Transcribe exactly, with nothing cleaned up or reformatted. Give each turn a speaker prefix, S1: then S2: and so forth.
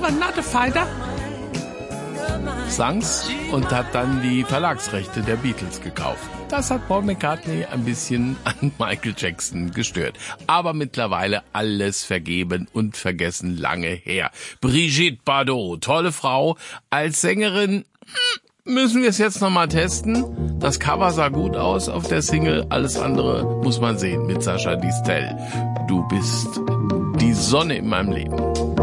S1: never not a fighter. Sang's und hat dann die Verlagsrechte der Beatles gekauft. Das hat Paul McCartney ein bisschen an Michael Jackson gestört. Aber mittlerweile alles vergeben und vergessen, lange her. Brigitte Bardot, tolle Frau. Als Sängerin müssen wir es jetzt nochmal testen. Das Cover sah gut aus auf der Single. Alles andere muss man sehen mit Sascha Distel. Du bist die Sonne in meinem Leben.